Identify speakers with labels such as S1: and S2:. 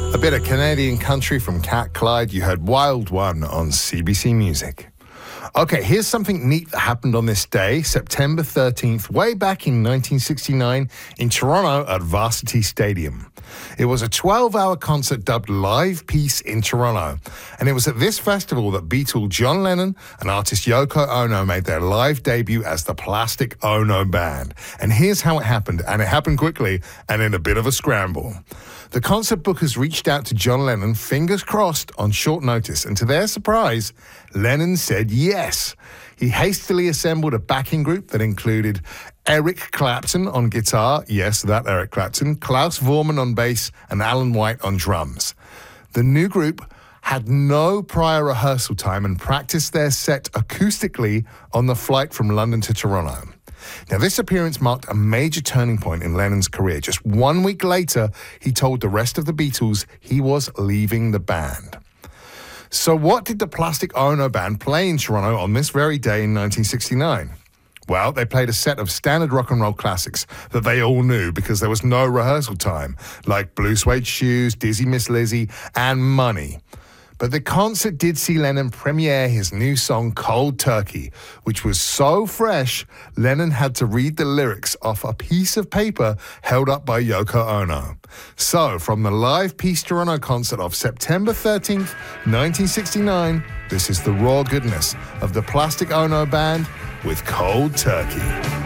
S1: A bit of Canadian country from Cat Clyde. You heard Wild One on CBC Music. Okay, here's something neat that happened on this day, September 13th, way back in 1969 in Toronto at Varsity Stadium. It was a 12-hour concert dubbed Live Peace in Toronto, and it was at this festival that Beatle John Lennon and artist Yoko Ono made their live debut as the Plastic Ono Band. And here's how it happened, and it happened quickly and in a bit of a scramble. The concert bookers reached out to John Lennon, fingers crossed, on short notice, and to their surprise, Lennon said yes. He hastily assembled a backing group that included Eric Clapton on guitar, yes, that Eric Clapton, Klaus Voormann on bass, and Alan White on drums. The new group had no prior rehearsal time and practiced their set acoustically on the flight from London to Toronto. Now, this appearance marked a major turning point in Lennon's career. Just 1 week later, he told the rest of the Beatles he was leaving the band. So what did the Plastic Ono Band play in Toronto on this very day in 1969? Well, they played a set of standard rock and roll classics that they all knew because there was no rehearsal time, like Blue Suede Shoes, Dizzy Miss Lizzy, and Money. But the concert did see Lennon premiere his new song, Cold Turkey, which was so fresh, Lennon had to read the lyrics off a piece of paper held up by Yoko Ono. So, from the Live Peace Toronto concert of September 13th, 1969, this is the raw goodness of the Plastic Ono Band with Cold Turkey.